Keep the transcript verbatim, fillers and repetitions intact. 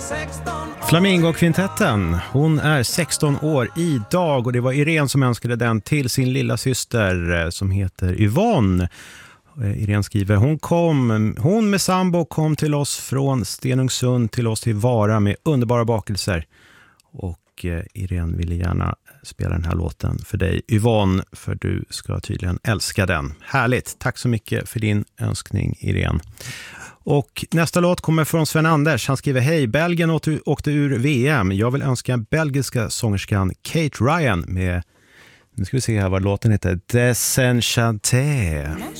Flamingo-kvintetten, hon är sexton år idag och det var Irene som önskade den till sin lilla syster som heter Yvonne. Irene skriver, hon kom, hon med sambo kom till oss från Stenungsund till oss till Vara med underbara bakelser. Och Irene ville gärna spela den här låten för dig, Yvonne, för du ska tydligen älska den. Härligt, tack så mycket för din önskning, Irene. Och nästa låt kommer från Sven Anders. Han skriver, hej, Belgien åkte ur V M. Jag vill önska belgiska sångerskan Kate Ryan med, nu ska vi se här vad låten heter, Desenchanté.